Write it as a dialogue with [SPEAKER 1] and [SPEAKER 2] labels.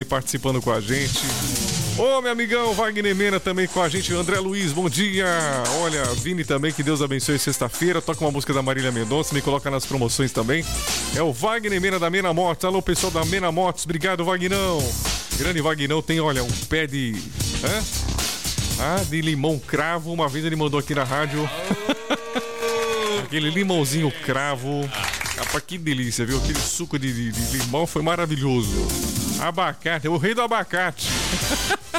[SPEAKER 1] participando com a gente. Ô, meu amigão Wagner Mena também com a gente. André Luiz, bom dia. Olha, Vini também, que Deus abençoe sexta-feira. Toca uma música da Marília Mendonça, me coloca nas promoções também. É o Wagner Mena da Mena Motos. Alô, pessoal da Mena Motos, obrigado, Vagnão. Grande Vagnão tem, olha, um pé de... de limão cravo. Uma vez ele mandou aqui na rádio. Aquele limãozinho cravo. Rapaz, que delícia, viu? Aquele suco de limão foi maravilhoso. Abacate, o rei do abacate.